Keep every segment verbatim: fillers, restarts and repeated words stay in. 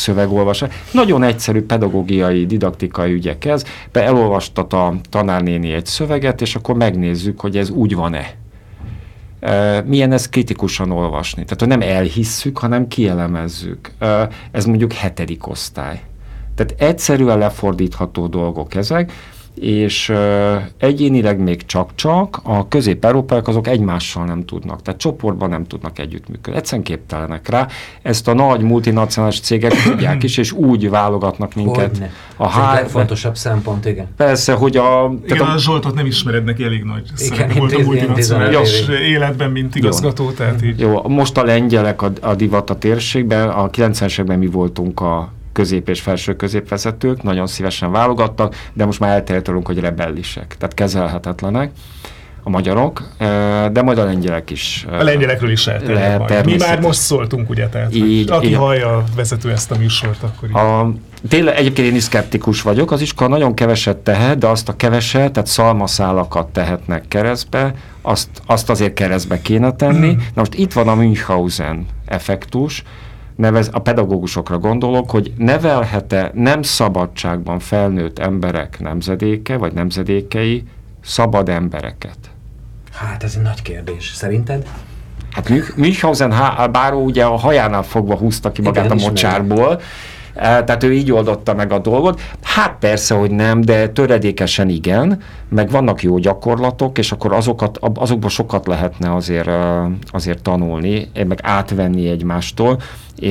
szövegolvasás. Nagyon egyszerű pedagógiai, didaktikai ügyek ez. Be elolvastat a tanárnéni egy szöveget, és akkor megnézzük, hogy ez úgy van-e. Milyen ezt kritikusan olvasni. Tehát, hogy nem elhisszük, hanem kielemezzük. Ez mondjuk hetedik osztály. Tehát egyszerűen lefordítható dolgok ezek, és uh, egyénileg még csak-csak, a közép-európaiak azok egymással nem tudnak, tehát csoportban nem tudnak együttműködni. Egyszerűen képtelenek rá. Ezt a nagy multinacionális cégek tudják is, és úgy válogatnak minket. Hogyne. A Ez há... egy legfontosabb szempont, igen. Persze, hogy a... Igen, a, a Zsoltot nem ismered, neki elég nagy szerep volt a multinacionális életben, mint igazgató, jó. Tehát így... Jó, most a lengyelek a, a divat a térségben, a kilencvenes években mi voltunk a közép- és felső középvezetők, nagyon szívesen válogattak, de most már elterjedtünk, hogy rebellisek, tehát kezelhetetlenek a magyarok, de majd a lengyelek is. A lengyelekről is elterjed. Mi már most szóltunk, ugye, tehát így, aki így, hallja vezető ezt a műsort, akkor így. A, tényleg egyébként én is szkeptikus vagyok, az iskola nagyon keveset tehet, de azt a keveset, tehát szalmaszálakat tehetnek keresztbe, azt, azt azért keresztbe kéne tenni. Na most itt van a Münchhausen effektus, nevez, a pedagógusokra gondolok, hogy nevelhet-e nem szabadságban felnőtt emberek nemzedéke, vagy nemzedékei szabad embereket? Hát ez egy nagy kérdés. Szerinted? Hát Münchhausen báró ugye a hajánál fogva húzta ki magát. Igen, a mocsárból, tehát ő így oldotta meg a dolgot. Hát persze, hogy nem, de töredékesen igen, meg vannak jó gyakorlatok, és akkor azokat, azokból sokat lehetne azért, azért tanulni, meg átvenni egymástól.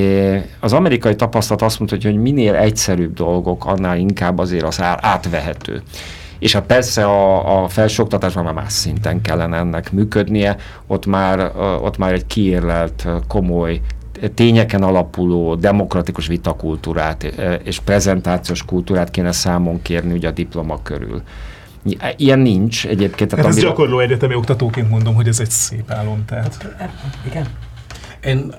Az amerikai tapasztalat azt mondta, hogy minél egyszerűbb dolgok, annál inkább azért az átvehető. És hát persze a, a felsőoktatásban már más szinten kellene ennek működnie, ott már, ott már egy kiérlelt, komoly, tényeken alapuló, demokratikus vitakultúrát és prezentációs kultúrát kéne számon kérni ugye a diploma körül. Ilyen nincs egyébként. Hát ezt gyakorló egyetemi oktatóként mondom, hogy ez egy szép álom. Tehát. Igen. Én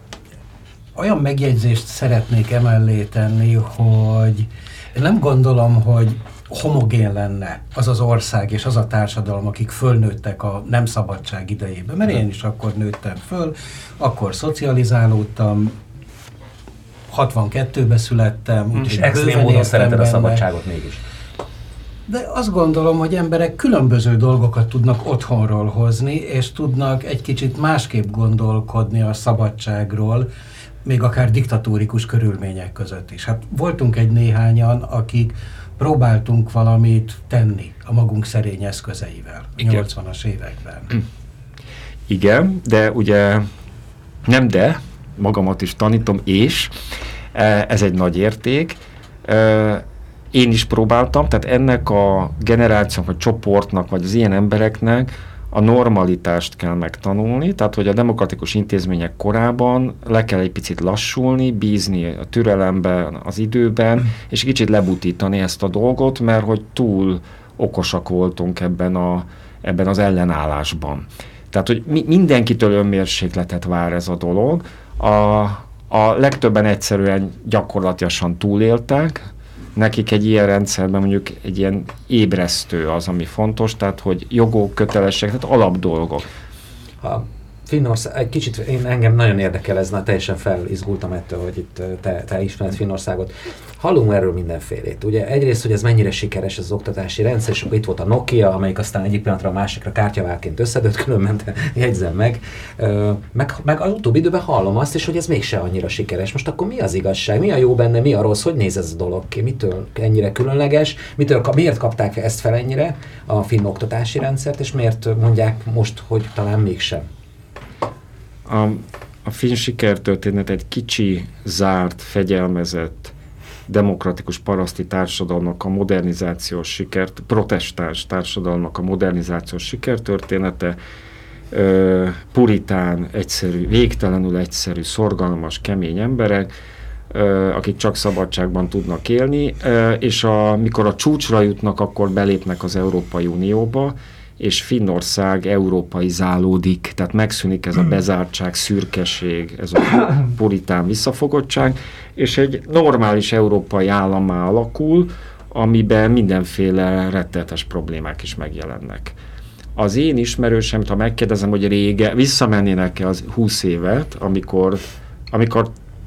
olyan megjegyzést szeretnék emellé tenni, hogy én nem gondolom, hogy homogén lenne az az ország és az a társadalom, akik fölnőttek a nem szabadság idejében. Mert én is akkor nőttem föl, akkor szocializálódtam, hatvankettőben születtem, úgyhogy extrém módon szereted a szabadságot mégis. De azt gondolom, hogy emberek különböző dolgokat tudnak otthonról hozni, és tudnak egy kicsit másképp gondolkodni a szabadságról, még akár diktatórikus körülmények között is. Hát voltunk egy néhányan, akik próbáltunk valamit tenni a magunk szerény eszközeivel a nyolcvanas években. Igen, de ugye nem de, magamat is tanítom, és ez egy nagy érték. Én is próbáltam, tehát ennek a generációnak, vagy csoportnak, vagy az ilyen embereknek a normalitást kell megtanulni, tehát hogy a demokratikus intézmények korában le kell egy picit lassulni, bízni a türelemben, az időben, és kicsit lebutítani ezt a dolgot, mert hogy túl okosak voltunk ebben, a, ebben az ellenállásban. Tehát, hogy mi, mindenkitől önmérsékletet vár ez a dolog. A, a legtöbben egyszerűen gyakorlatilag túléltek, nekik egy ilyen rendszerben mondjuk egy ilyen ébresztő az, ami fontos, tehát hogy jogok, kötelességek, tehát alapdolgok. Ha Finnország, egy kicsit én, engem nagyon érdekel ez, na, teljesen felizgultam ettől, hogy itt te, te ismered Finnországot. Hallunk erről mindenfélét. Ugye egyrészt, hogy ez mennyire sikeres ez az oktatási rendszer, és akkor itt volt a Nokia, amelyik aztán egyik pillanatra a másikra kártyaválként összedőtt, különben jegyzem meg. meg. Meg az utóbbi időben hallom azt is, hogy ez mégse annyira sikeres. Most akkor mi az igazság? Mi a jó benne, mi a rossz? Hogy néz ez a dolog ki? Mitől ennyire különleges? Mitől, miért kapták ezt fel ennyire a finn oktatási rendszert, és miért mondják most, hogy talán mégsem? A, a finn sikertörténet egy kicsi, zárt, fegyelmezett, demokratikus paraszti társadalomnak a modernizációs sikert, protestáns társadalomnak a modernizációs sikertörténete, ö, puritán, egyszerű, végtelenül egyszerű, szorgalmas, kemény emberek, ö, akik csak szabadságban tudnak élni, ö, és a, mikor a csúcsra jutnak, akkor belépnek az Európai Unióba, és Finnország európaizálódik, tehát megszűnik ez a bezártság, szürkeség, ez a puritán visszafogottság, és egy normális európai állammá alakul, amiben mindenféle rettenetes problémák is megjelennek. Az én ismerősem, ha megkérdezem, hogy rége, visszamennének-e az húsz évet, amikor, amikor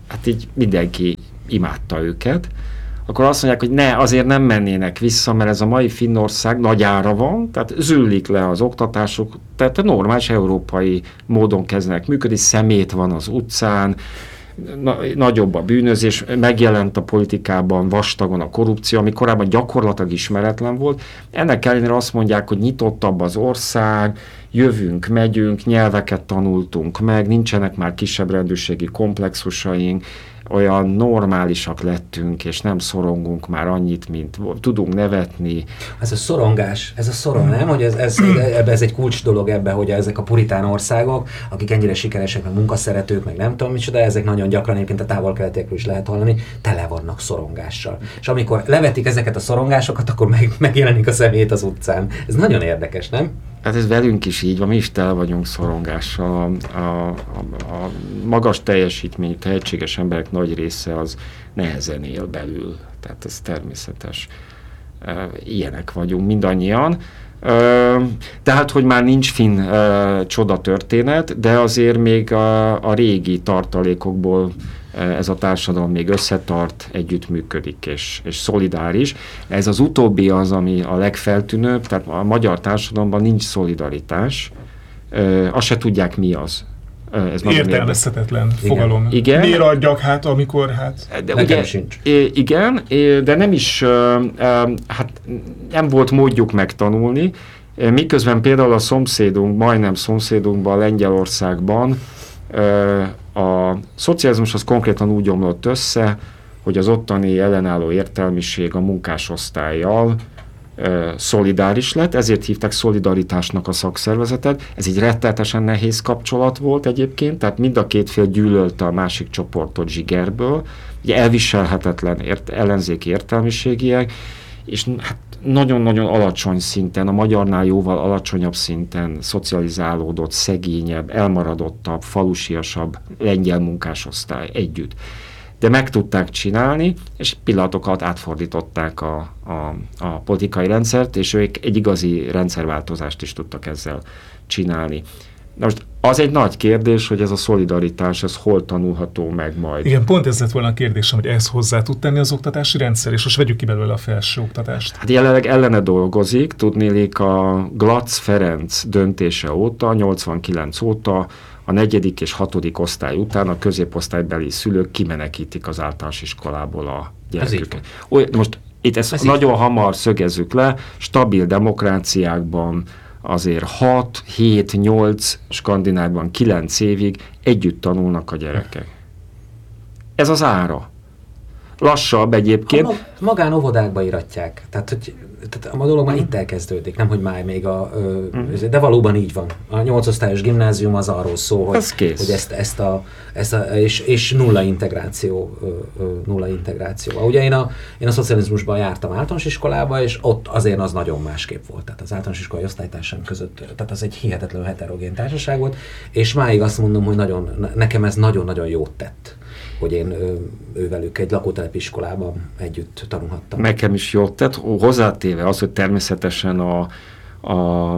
hát így mindenki imádta őket, akkor azt mondják, hogy ne, azért nem mennének vissza, mert ez a mai Finnország nagy ára van, tehát züllik le az oktatások, tehát normális európai módon kezdenek működni, szemét van az utcán, na, nagyobb a bűnözés, megjelent a politikában vastagon a korrupció, ami korábban gyakorlatilag ismeretlen volt. Ennek ellenére azt mondják, hogy nyitottabb az ország, jövünk, megyünk, nyelveket tanultunk meg, nincsenek már kisebb rendőrségi komplexusaink, olyan normálisak lettünk, és nem szorongunk már annyit, mint tudunk nevetni. Ez a szorongás, ez a szorong, nem? Hogy ez, ez, ez, ez egy kulcs dolog ebbe, hogy ezek a puritán országok, akik ennyire sikeresek, meg munkaszeretők, meg nem tudom micsoda, ezek nagyon gyakran egyébként a távol-keletiekről is lehet hallani, tele vannak szorongással. És amikor levetik ezeket a szorongásokat, akkor meg, megjelenik a szemét az utcán. Ez nagyon érdekes, nem? Hát ez velünk is így van, mi is tele vagyunk szorongással. A, a, a magas teljesítményű, tehetséges emberek nagy része az nehezen él belül. Tehát ez természetes. Ilyenek vagyunk mindannyian. Tehát, hogy már nincs finn csoda történet, de azért még a, a régi tartalékokból ez a társadalom még összetart, együttműködik és, és szolidáris. Ez az utóbbi az, ami a legfeltűnőbb, tehát a magyar társadalomban nincs szolidaritás, azt se tudják, mi az. Ez értelmezhetetlen fogalom. Igen. Miért adjak hát, amikor hát... De ugye, sincs. Igen, de nem is, hát nem volt módjuk megtanulni, miközben például a szomszédunk, majdnem szomszédunkban, Lengyelországban a szocializmus az konkrétan úgy omlott össze, hogy az ottani ellenálló értelmiség a munkásosztállyal ö, szolidáris lett, ezért hívták szolidaritásnak a szakszervezetet. Ez egy rettenetesen nehéz kapcsolat volt egyébként, tehát mind a két fél gyűlölte a másik csoportot zsigerből, ugye elviselhetetlen ért, ellenzéki értelmiségiek, és hát nagyon-nagyon alacsony szinten, a magyarnál jóval alacsonyabb szinten szocializálódott, szegényebb, elmaradottabb, falusiasabb lengyel munkásosztály együtt. De meg tudták csinálni, és pillanatokat átfordították a, a, a politikai rendszert, és ők egy igazi rendszerváltozást is tudtak ezzel csinálni. Na most az egy nagy kérdés, hogy ez a szolidaritás, ez hol tanulható meg majd. Igen, pont ez lett volna a kérdésem, hogy ezt hozzá tud tenni az oktatási rendszer, és most vegyük ki belőle a felső oktatást. Hát jelenleg ellene dolgozik, tudnélik a Glatz Ferenc döntése óta, nyolcvankilenc óta, a negyedik és hatodik osztály után a középosztálybeli szülők kimenekítik az általános iskolából a gyereküket. Olyan, most itt ezt ez nagyon így hamar szögezzük le, stabil demokráciákban azért hat, hét, nyolc, Skandinávban kilenc évig együtt tanulnak a gyerekek. Ez az ára. Lassabb egyébként. Ha magánóvodákba iratják. Tehát, hogy tehát a dolog már mm. itt elkezdődik, nem hogy már még a... Ö, mm. De valóban így van. A nyolcosztályos gimnázium az arról szól, hogy, ez hogy ezt, ezt a... Ezt a és, és nulla integráció. Ö, ö, nulla integráció. Ugye én a, én a szocializmusban jártam általános iskolába, és ott azért az nagyon másképp volt. Tehát az általános iskolai osztálytársam között, tehát az egy hihetetlen heterogén társaság volt, és máig azt mondom, hogy nagyon, nekem ez nagyon-nagyon jót tett, hogy én ővelük egy lakótelepi iskolában együtt tanulhattam. Nekem is jót tett, hozzátéve az, hogy természetesen a, a,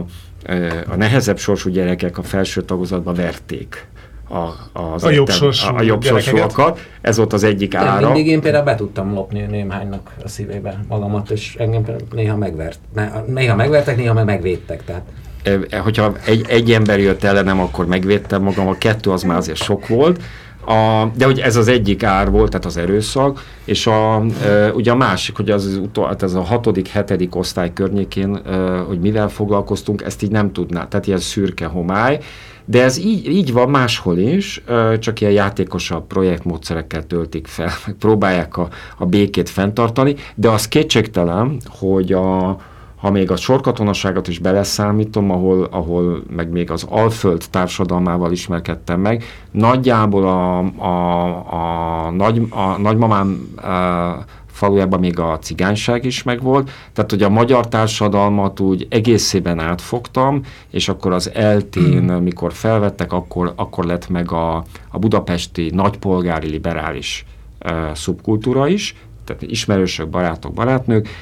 a nehezebb sorsú gyerekek a felső tagozatba verték a, az a jobbsorsúakat. A jobbsorsúakat. Ez volt az egyik ára. De mindig én például be tudtam lopni némhánynak a szívébe magamat, és engem néha megvert. Néha megvertek, néha meg megvédtek. Tehát. Hogyha egy, egy ember jött ellenem, akkor megvédtem magam, a kettő az már azért sok volt. A, de hogy ez az egyik ár volt, tehát az erőszak, és a, e, ugye a másik, hogy az, az utol, hát ez a hatodik, hetedik osztály környékén, e, hogy mivel foglalkoztunk, ezt így nem tudná, tehát ilyen szürke homály, de ez így, így van máshol is, e, csak ilyen játékosabb projektmódszerekkel töltik fel, próbálják a, a békét fenntartani, de az kétségtelen, hogy a ha még a sorkatonaságot is beleszámítom, ahol, ahol meg még az Alföld társadalmával ismerkedtem meg, nagyjából a, a, a, nagy, a nagymamám a falujában még a cigányság is megvolt, tehát hogy a magyar társadalmat úgy egészében átfogtam, és akkor az eltén, mikor felvettek, akkor, akkor lett meg a, a budapesti nagypolgári liberális uh, szubkultúra is, tehát ismerősök, barátok, barátnők,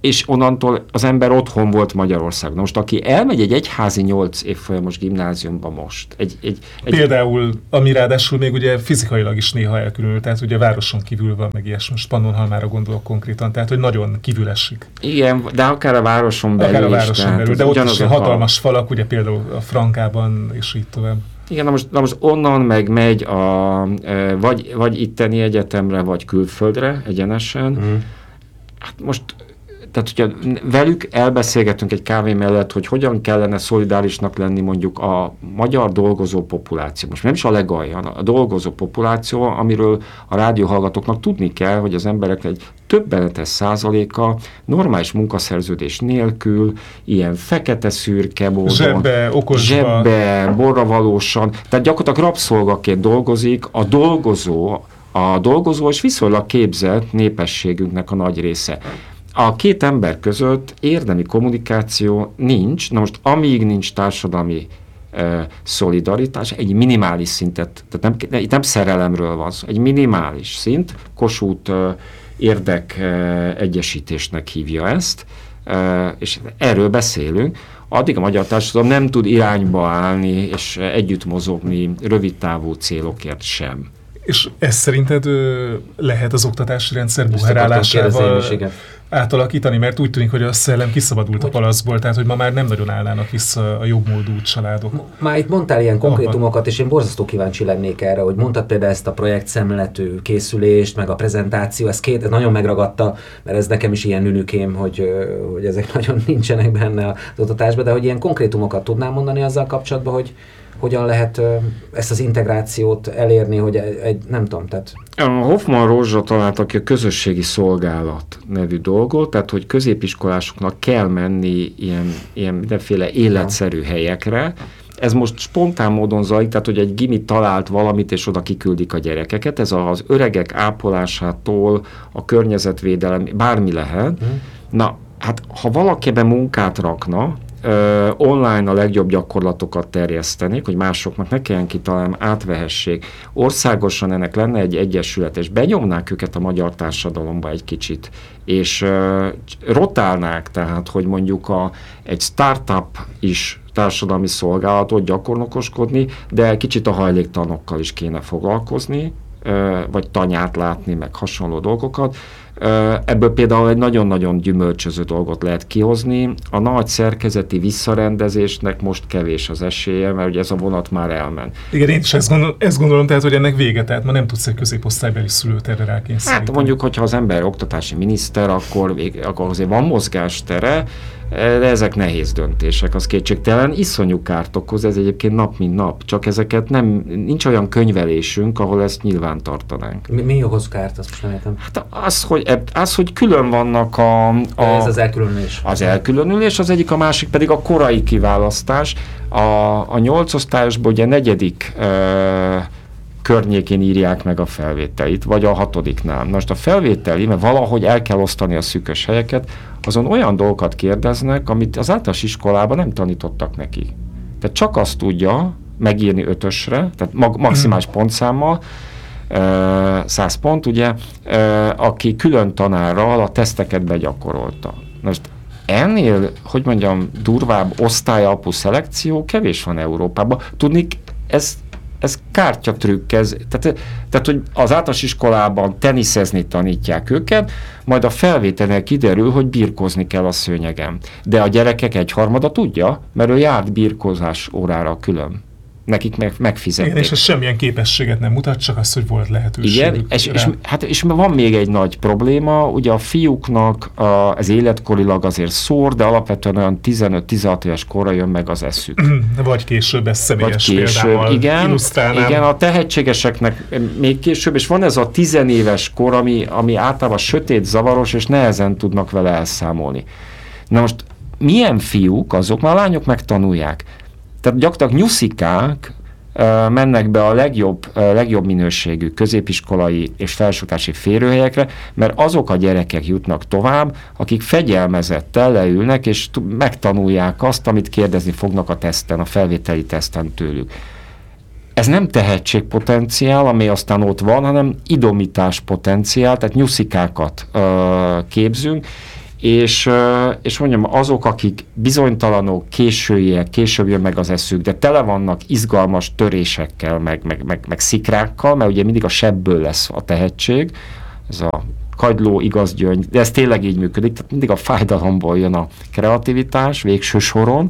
és onnantól az ember otthon volt Magyarországon. Most aki elmegy egy egyházi nyolc évfolyamos gimnáziumba most. Egy, egy, egy Például, ami ráadásul még ugye fizikailag is néha elkülönül, tehát ugye városon kívül van, meg ilyesmi, most Pannonhalmára gondolok konkrétan, tehát hogy nagyon kívül esik. Igen, de akár a városon belül akár a városon is, belül, de ott is hatalmas a... falak, ugye például a Frankában, és így tovább. Igen, na most, na most onnan meg megy a, e, vagy, vagy itteni egyetemre, vagy külföldre egyenesen. Mm. Hát most, tehát hogyha velük elbeszélgetünk egy kávé mellett, hogy hogyan kellene szolidárisnak lenni mondjuk a magyar dolgozó populáció. Most nem is a legaljan, a dolgozó populáció, amiről a rádióhallgatóknak tudni kell, hogy az emberek egy többenetes százaléka normális munkaszerződés nélkül, ilyen fekete-szürke módon, zsebbe, okosba, zsebbe, borravalósan, tehát gyakorlatilag rabszolgaként dolgozik, a dolgozó, a dolgozó és viszonylag képzett népességünknek a nagy része. A két ember között érdemi kommunikáció nincs, na most amíg nincs társadalmi e, szolidaritás, egy minimális szintet, tehát nem, itt nem szerelemről van szó, egy minimális szint, Kossuth e, érdek e, egyesítésnek hívja ezt, e, és erről beszélünk, addig a magyar társadalom nem tud irányba állni és együtt mozogni rövidtávú célokért sem. És ez szerinted ö, lehet az oktatási rendszer buherálásával átalakítani, mert úgy tűnik, hogy a szellem kiszabadult a palaszból, tehát hogy ma már nem nagyon állnának vissza a jobbmódú családok. Már itt mondtál ilyen konkrétumokat, és én borzasztó kíváncsi lennék erre, hogy mondtad például ezt a projektszemletű készülést, meg a prezentáció, ez, két, ez nagyon megragadta, mert ez nekem is ilyen nünükém, hogy, hogy ezek nagyon nincsenek benne az oktatásban, de hogy ilyen konkrétumokat tudnám mondani azzal kapcsolatban, hogy hogyan lehet uh, ezt az integrációt elérni, hogy egy, egy nem tudom, tehát... A Hoffman Rózsa találta ki a közösségi szolgálat nevű dolgot, tehát hogy középiskolásoknak kell menni ilyen, ilyen mindenféle életszerű helyekre. Ez most spontán módon zajlik, tehát hogy egy gimi talált valamit, és oda kiküldik a gyerekeket. Ez az öregek ápolásától a környezetvédelem, bármi lehet. Hmm. Na, hát ha valakiben munkát rakna, Uh, online a legjobb gyakorlatokat terjesztenék, hogy másoknak ne kelljen kitalálni, átvehessék. Országosan ennek lenne egy egyesület, és benyomnák őket a magyar társadalomba egy kicsit, és uh, rotálnák, tehát, hogy mondjuk a, egy startup is társadalmi szolgálatot gyakornokoskodni, de kicsit a hajléktalanokkal is kéne foglalkozni, uh, vagy tanyát látni, meg hasonló dolgokat. Ebből például egy nagyon-nagyon gyümölcsöző dolgot lehet kihozni. A nagy szerkezeti visszarendezésnek most kevés az esélye, mert ugye ez a vonat már elment. Igen, én is ezt, gondol, ezt gondolom, tehát, hogy ennek vége, tehát ma nem tudsz egy középosztálybeli szülőt erre rákényszeríteni. Hát mondjuk, hogyha az ember oktatási miniszter, akkor, akkor azért van mozgástere, de ezek nehéz döntések, az kétségtelen. Iszonyú kárt okoz, ez egyébként nap mint nap, csak ezeket nem, nincs olyan könyvelésünk, ahol ezt nyilván tartanánk. Mi, mi okoz kárt, azt most nem értem? Hát az, hogy, az, hogy külön vannak a... a ez az elkülönülés. Az elkülönülés, az egyik, a másik pedig a korai kiválasztás. A, a nyolcosztályosból ugye negyedik e, környékén írják meg a felvételit, vagy a hatodiknál. Most a felvételi, mert valahogy el kell osztani a szűkös helyeket, azon olyan dolgokat kérdeznek, amit az általános iskolában nem tanítottak neki. Tehát csak azt tudja megírni ötösre, tehát mag- maximális pontszámmal, száz pont, ugye, aki külön tanárral a teszteket begyakorolta. Most ennél, hogy mondjam, durvább osztályalapú szelekció kevés van Európában. Tudni, ez ez kártyatrükk, ez, tehát, tehát, hogy az általános iskolában teniszezni tanítják őket, majd a felvételnél kiderül, hogy birkózni kell a szőnyegen. De a gyerekek egyharmada tudja, mert ő járt birkózás órára külön. Nekik meg, megfizették. Igen, és ez semmilyen képességet nem mutat, csak az, hogy volt lehetőség. Igen, és, és, hát, és van még egy nagy probléma, ugye a fiúknak a, az életkorilag azért szór, de alapvetően olyan tizenöt-tizenhat éves korra jön meg az eszük. Vagy később ezt személyes Vagy később, példával igen, illusztrálnám. Igen, a tehetségeseknek még később, és van ez a tizenéves kor, ami, ami általában sötét, zavaros, és nehezen tudnak vele elszámolni. Na most milyen fiúk, azok már a lányok megtanulják. Tehát gyakorlatilag nyuszikák uh, mennek be a legjobb, uh, legjobb minőségű középiskolai és felsőoktatási férőhelyekre, mert azok a gyerekek jutnak tovább, akik fegyelmezettel leülnek, és t- megtanulják azt, amit kérdezni fognak a teszten, a felvételi teszten tőlük. Ez nem tehetségpotenciál, ami aztán ott van, hanem idomítás potenciál, tehát nyuszikákat uh, képzünk, és, és mondjam, azok, akik bizonytalanok, későiek, később jön meg az eszük, de tele vannak izgalmas törésekkel, meg, meg, meg, meg szikrákkal, mert ugye mindig a sebből lesz a tehetség, ez a kagyló, igaz gyöngy, de ez tényleg így működik, tehát mindig a fájdalomból jön a kreativitás végső soron,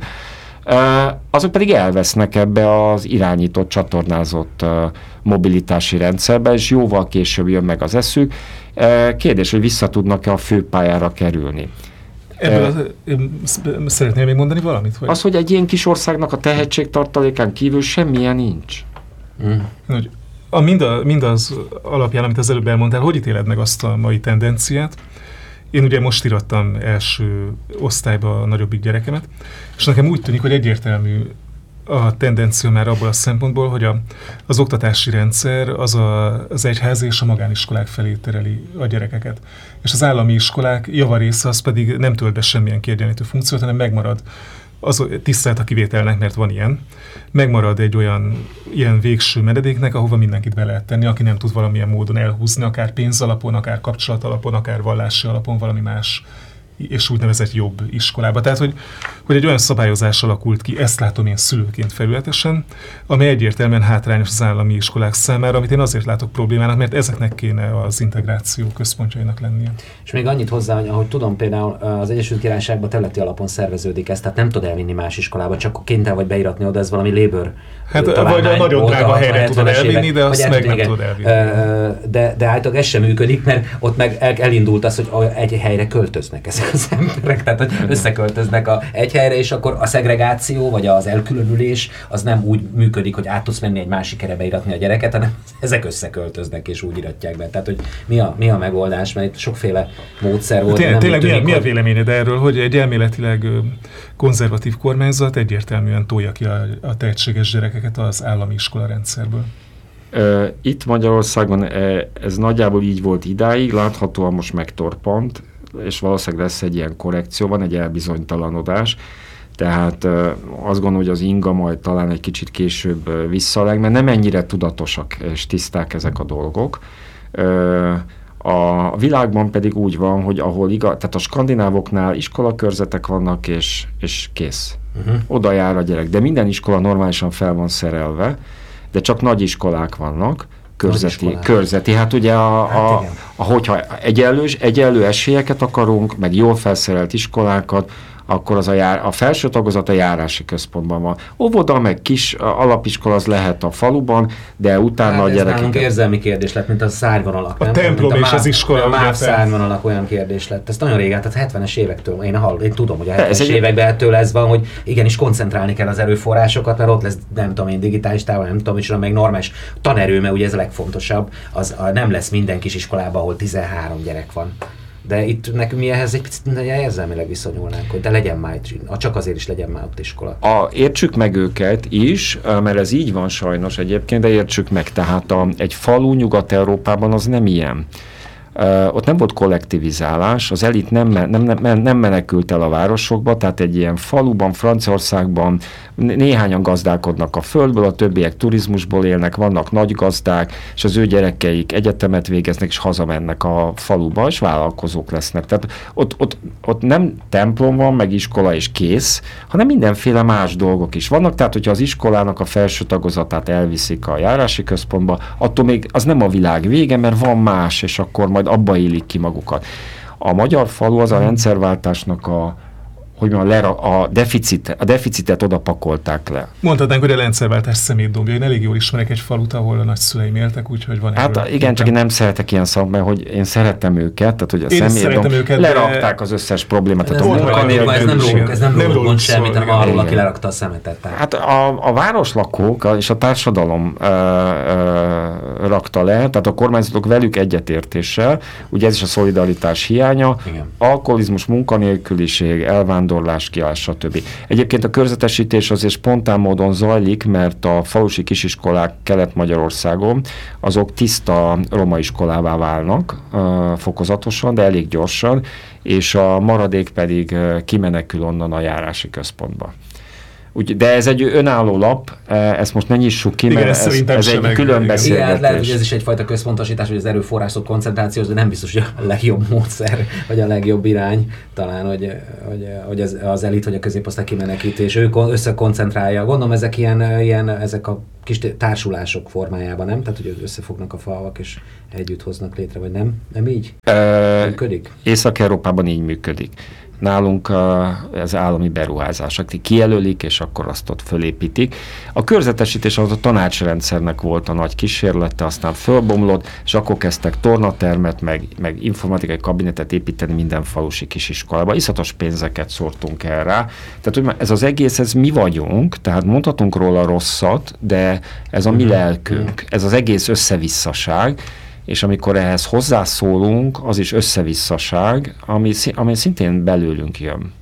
azok pedig elvesznek ebbe az irányított, csatornázott mobilitási rendszerbe, és jóval később jön meg az eszük. Kérdés, hogy vissza tudnak-e a főpályára kerülni. Ebből az, szeretném még mondani valamit? Vagy? Az, hogy egy ilyen kis országnak a tehetségtartalékán kívül semmilyen nincs. Mm. Hogy a mindaz, mindaz alapján, amit az előbb elmondtál, hogy ítéled meg azt a mai tendenciát? Én ugye most irattam első osztályba a nagyobbik gyerekemet, és nekem úgy tűnik, hogy egyértelmű a tendencia már abból a szempontból, hogy a, az oktatási rendszer az a, az egyházi és a magániskolák felé tereli a gyerekeket. És az állami iskolák javarésze az pedig nem tölt be semmilyen kiegyenlítő funkciót, hanem megmarad, az tisztelt a kivételnek, mert van ilyen, megmarad egy olyan ilyen végső menedéknek, ahova mindenkit be lehet tenni, aki nem tud valamilyen módon elhúzni, akár pénzalapon, akár kapcsolatalapon, akár vallási alapon, valami más és úgynevezett jobb iskolába. Tehát, hogy, hogy egy olyan szabályozás alakult ki, ezt látom én szülőként felületesen, amely egyértelműen hátrányos az állami iskolák számára, amit én azért látok problémának, mert ezeknek kéne az integráció központjainak lennie. És még annyit hozzá, hogy ahogy tudom, például az Egyesült Királyságban területi alapon szerveződik ez, tehát nem tud elvinni más iskolába, csak kénytelen vagy beiratni oda, ez valami labor. Hát vagy a nagyon drága helyre tudod elvinni, de azt meg nem tudod elvinni. De, de általában ez sem működik, mert ott meg elindult az, hogy egy helyre költöznek ezek az emberek, tehát hogy összeköltöznek a egy helyre, és akkor a szegregáció, vagy az elkülönülés az nem úgy működik, hogy át tudsz menni egy másik helyre beiratni a gyereket, hanem ezek összeköltöznek, és úgy iratják be. Tehát, hogy mi a, mi a megoldás, mert itt sokféle módszer volt. Tényleg, tényleg mi, a, mi a véleményed erről, hogy egy elméletileg konzervatív kormányzat egyértelműen tolja ki a, a tehetséges gyerekeket az állami iskola rendszerből? Itt Magyarországon ez nagyjából így volt idáig, láthatóan most megtorpant, és valószínűleg lesz egy ilyen korrekció, van egy elbizonytalanodás, tehát azt gondolom, hogy az inga majd talán egy kicsit később visszaleg, mert nem ennyire tudatosak és tiszták ezek a dolgok. A világban pedig úgy van, hogy ahol igaz, tehát a skandinávoknál iskolakörzetek vannak, és, és kész. Uh-huh. Oda jár a gyerek. De minden iskola normálisan fel van szerelve, de csak nagy iskolák vannak, körzeti, körzeti. Hát ugye, a, a, hát a, hogyha egyenlő, egyenlő esélyeket akarunk, meg jól felszerelt iskolákat, akkor az a, jár, a felső tagozat a járási központban van. Óvoda, meg kis alapiskola az lehet a faluban, de utána hát a gyerekek... Ez nálunk érzelmi kérdés lett, mint a szárvonalak. A nem? templom és az iskola. A MÁV szárvonalak olyan kérdés lett. Ez nagyon régen, tehát hetvenes évektől. Én, hall, én tudom, hogy a hetvenes egy... években ettől ez van, hogy igenis koncentrálni kell az erőforrásokat, mert ott lesz, nem tudom én, digitális távol, nem tudom, és meg normális tanerő, mert ugye ez a legfontosabb, az a, nem lesz minden kis iskolában, ahol tizenhárom gyerek van. De itt nekünk mi ehhez egy picit érzelmileg viszonyulnánk, hogy de legyen már, csak azért is legyen már ott iskola. A, értsük meg őket is, mert ez így van sajnos egyébként, de értsük meg, tehát a, egy falu Nyugat-Európában az nem ilyen. Uh, ott nem volt kollektivizálás, az elit nem, nem, nem, nem menekült el a városokba, tehát egy ilyen faluban, Franciaországban néhányan gazdálkodnak a földből, a többiek turizmusból élnek, vannak nagy gazdák, és az ő gyerekeik egyetemet végeznek, és hazamennek a faluba, és vállalkozók lesznek. Tehát ott, ott, ott nem templom van, meg iskola és kész, hanem mindenféle más dolgok is vannak, tehát hogyha az iskolának a felső tagozatát elviszik a járási központba, attól még az nem a világ vége, mert van más, és akkor majd abba élik ki magukat. A magyar falu az a rendszerváltásnak a, hogy mondjam, lera, a, deficit, a deficitet oda pakolták le. Mondhatnánk, hogy a rendszerváltás szemétdombja. Én elég jól ismerek egy falut, ahol a nagyszüleim éltek, úgyhogy van hát erről. Igen, csak én nem szeretek ilyen szavak, mert hogy én szeretem őket, tehát hogy a szemétdomb, lerakták az összes problémát. Ez, tehát a ez nem róluk, ez nem róluk mond semmit, hanem arról, aki lerakta a szemetet. Tehát. Hát a, a városlakók és a társadalom ö, ö, rakta le, tehát a kormányzatok velük egyetértéssel, ugye ez is a szolidaritás hiánya, igen. Alkoholizmus, munkanélküliség, elvándorlás, kiállás, stb. Egyébként a körzetesítés azért spontán módon zajlik, mert a falusi kisiskolák Kelet-Magyarországon azok tiszta roma iskolává válnak uh, fokozatosan, de elég gyorsan, és a maradék pedig uh, kimenekül onnan a járási központba. Úgy, de ez egy önálló lap, ezt most ne nyissuk ki, igen, mert ez, ez egy meg, külön beszélgetés. Igen, lehet, hogy ez is egyfajta központosítás, hogy az erőforrások koncentráció, de nem biztos, hogy a legjobb módszer, vagy a legjobb irány, talán, hogy, hogy, hogy az, az elit, vagy a középosztály kimenekítés, ő összekoncentrálja. Gondolom, ezek ilyen, ilyen, ezek a kis társulások formájában, nem? Tehát, hogy összefognak a falvak, és együtt hoznak létre, vagy nem? Nem így e, működik? Észak-Európában így működik. Nálunk az állami beruházás, akik kijelölik, és akkor azt ott fölépítik. A körzetesítés az a tanácsrendszernek volt a nagy kísérlete, aztán fölbomlott, és akkor kezdtek tornatermet, meg, meg informatikai kabinetet építeni minden falusi kisiskolába. Iszatos pénzeket szórtunk el rá. Tehát, hogy ez az egész, ez mi vagyunk, tehát mondhatunk róla rosszat, de ez a mi lelkünk, ez az egész összevisszaság, és amikor ehhez hozzászólunk, az is összevisszaság, ami, ami szintén belőlünk jön.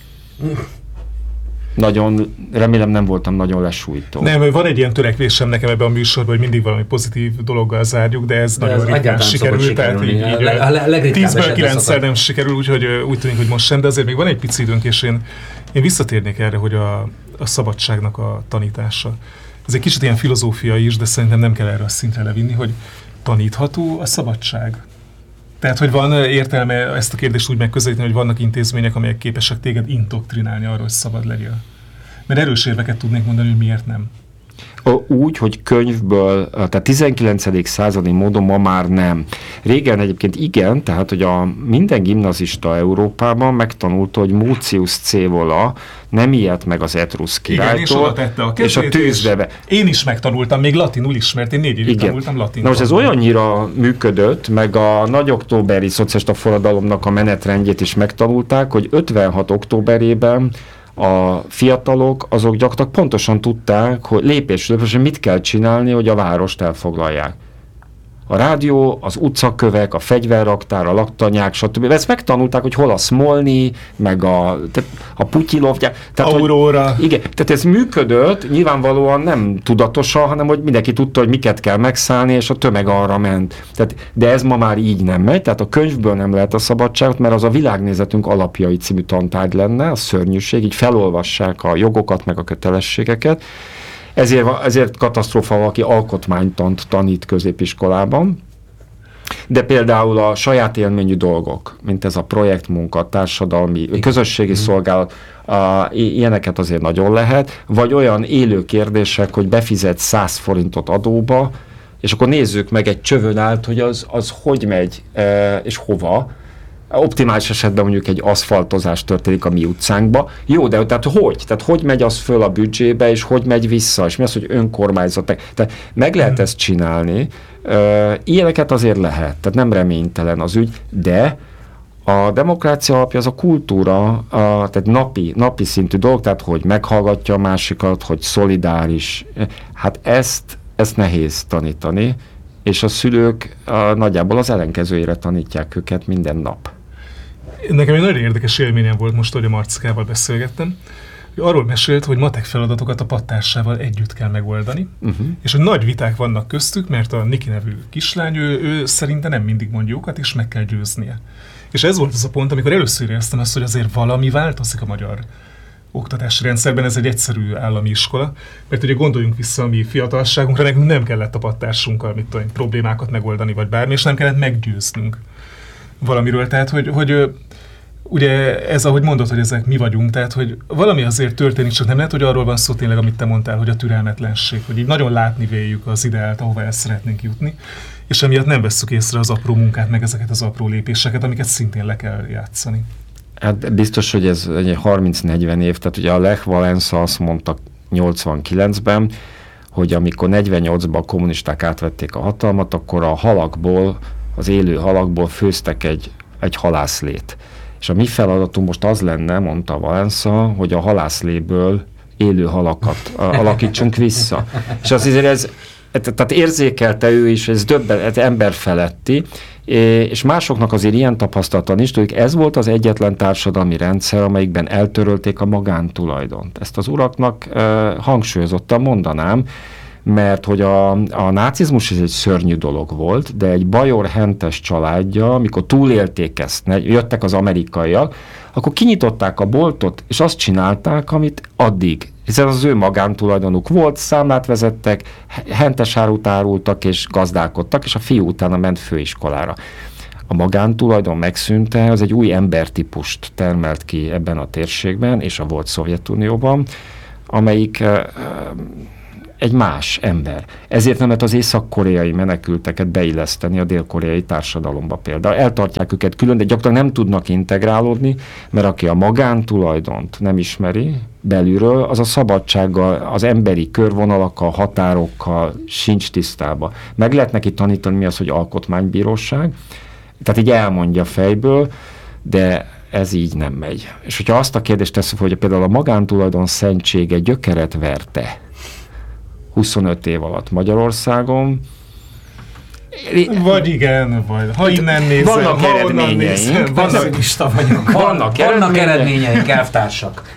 Nagyon, remélem nem voltam nagyon lesújtó. Nem, van egy ilyen törekvésem nekem ebben a műsorban, hogy mindig valami pozitív dologgal zárjuk, de ez de nagyon ez ritkán sikerül, tehát így, így tízből kilencszer nem sikerül, úgyhogy úgy tűnik, hogy most sem, de azért még van egy pici időnk, és én, én visszatérnék erre, hogy a, a szabadságnak a tanítása. Ez egy kicsit ilyen filozófia is, de szerintem nem kell erre a szintre levinni, hogy tanítható a szabadság? Tehát, hogy van értelme ezt a kérdést úgy megközelíteni, hogy vannak intézmények, amelyek képesek téged indoktrinálni arról, hogy szabad legyél? Mert erős érveket tudnék mondani, hogy miért nem. Úgy, hogy könyvből, tehát tizenkilencedik századi módon ma már nem. Régen egyébként igen, tehát, hogy a minden gimnazista Európában megtanulta, hogy Mucius Scaevola nem ijedt meg az etrusz királytól. Igen, és oda tette a kezét, és a tűzbe. Én is megtanultam, még latinul is, mert én négy évig tanultam latinul. Na most ez olyannyira működött, meg a nagy októberi szocialista forradalomnak a menetrendjét is megtanulták, hogy ötvenhat októberében a fiatalok azok gyakorlatilag pontosan tudták, hogy lépésről lépésre mit kell csinálni, hogy a várost elfoglalják. A rádió, az utcakövek, a fegyverraktár, a laktanyák, stb. Ezt megtanulták, hogy hol a Smolny, meg a, a Putyilov, tehát, Aurora. Hogy, igen, tehát ez működött, nyilvánvalóan nem tudatosan, hanem hogy mindenki tudta, hogy miket kell megszállni, és a tömeg arra ment. Tehát, de ez ma már így nem megy, tehát a könyvből nem lehet a szabadságot, mert az a világnézetünk alapjai című tantárgy lenne, a szörnyűség, így felolvassák a jogokat, meg a kötelességeket. Ezért, ezért katasztrófa, aki alkotmánytant tanít középiskolában, de például a saját élményű dolgok, mint ez a projektmunka, társadalmi, igen, közösségi mm. szolgálat, a, ilyeneket azért nagyon lehet, vagy olyan élő kérdések, hogy befizetsz száz forintot adóba, és akkor nézzük meg egy csövön át, hogy az, az hogy megy, e, és hova. Optimális esetben mondjuk egy aszfaltozás történik a mi utcánkba. Jó, de tehát hogy? Tehát hogy megy az föl a büdzsébe, és hogy megy vissza? És mi az, hogy önkormányzat? Tehát meg lehet ezt csinálni. Ilyeneket azért lehet, tehát nem reménytelen az ügy, de a demokrácia alapja az a kultúra, a, tehát napi, napi szintű dolog, tehát hogy meghallgatja a másikat, hogy szolidáris. Hát ezt, ezt nehéz tanítani, és a szülők a, nagyjából az ellenkezőjére tanítják őket minden nap. Nekem egy nagyon érdekes élményem volt most, hogy a Marcikával beszélgettem. Arról mesélt, hogy matek feladatokat a pattársával együtt kell megoldani, uh-huh. és hogy nagy viták vannak köztük, mert a Niki nevű kislány, ő, ő szerinte nem mindig mond jókat, és meg kell győznie. És ez volt az a pont, amikor először éreztem azt, hogy azért valami változik a magyar oktatási rendszerben, ez egy egyszerű állami iskola, mert ugye gondoljunk vissza a mi fiatalságunkra, nekünk nem kellett a pattársunkkal mit tudom, problémákat megoldani, vagy bármi, és nem kellett meggyőznünk valamiről. Tehát, hogy, hogy ugye ez, ahogy mondod, hogy ezek mi vagyunk, tehát, hogy valami azért történik, csak nem lehet, hogy arról van szó tényleg, amit te mondtál, hogy a türelmetlenség, hogy így nagyon látni véljük az ideált, ahova el szeretnénk jutni, és emiatt nem vesszük észre az apró munkát, meg ezeket az apró lépéseket, amiket szintén le kell játszani. Hát biztos, hogy ez egy harminc-negyven év, tehát ugye a Lech Walesa azt mondta nyolcvankilencben, hogy amikor negyvennyolcban a kommunisták átvették a hatalmat, akkor a halakból, az élő halakból főztek egy, egy halászlét. És a mi feladatunk most az lenne, mondta Walesa, hogy a halászléből élő halakat alakítsunk vissza. És az azért ez, tehát érzékelte ő is, ez döbben, emberfeletti, és másoknak azért ilyen tapasztalata nincs, hogy ez volt az egyetlen társadalmi rendszer, amelyikben eltörölték a magántulajdont. Ezt az uraknak eh, hangsúlyozottan mondanám, mert hogy a, a nácizmus ez egy szörnyű dolog volt, de egy bajor hentes családja, amikor túlélték ezt, jöttek az amerikaiak, akkor kinyitották a boltot, és azt csinálták, amit addig Hiszen az ő magántulajdonuk volt, számlát vezettek, hentesárút árultak és gazdálkodtak, és a fiú utána ment főiskolára. A magántulajdon megszűnte, az egy új embertípust termelt ki ebben a térségben, és a volt Szovjetunióban, amelyik egy más ember. Ezért nem lehet az észak-koreai menekülteket beilleszteni a dél-koreai társadalomba például. Eltartják őket külön, de gyakorlatilag nem tudnak integrálódni, mert aki a magántulajdont nem ismeri belülről, az a szabadsággal, az emberi körvonalakkal, határokkal sincs tisztában. Meg lehet neki tanítani, mi az, hogy alkotmánybíróság, tehát így elmondja fejből, de ez így nem megy. És hogyha azt a kérdést tesszük, hogy például a magántulajdon szentsége gyökeret verte huszonöt év alatt Magyarországon. Vagy igen, vagy ha innen nézem, vannak ha eredményeink. Vannak, vagyok. Vannak, vannak eredményeink, elvtársak.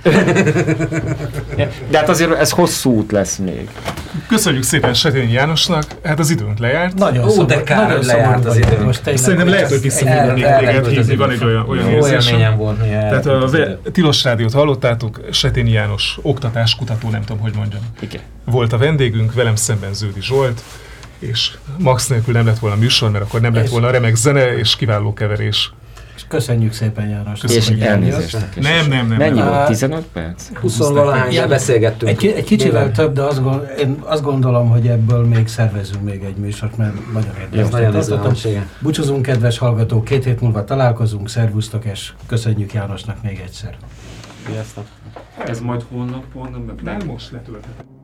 De hát azért ez hosszú út lesz még. Köszönjük szépen Setényi Jánosnak, hát az időnk lejárt. Nagyon szomorú, de kár, hogy lejárt az időnk. Most szerintem lehet, hogy vissza még téged hívni, van egy olyan, olyan érzésem. Volt, tehát a Tilos Rádiót hallottátok, Setényi János oktatáskutató, nem tudom, hogy mondjam. Igen. Volt a vendégünk, velem szemben Zöldi Zsolt, és Max nélkül nem lett volna műsor, mert akkor nem lett volna remek zene és kiváló keverés. És köszönjük szépen, János. És elnézést. Nem, nem, nem. Mennyi nem. volt? tizenöt perc? húsz-valahány, ja, beszélgettünk. Egy, egy kicsivel Bélen. Több, de azt, gond, én azt gondolom, hogy ebből még szervezünk még egy műsort, mert nagyon érdekes. Búcsúzunk, kedves hallgatók, két hét múlva találkozunk, szervusztok, és köszönjük Jánosnak még egyszer. Sziasztok. Ez majd holnap, holnap, nem most letöltetem.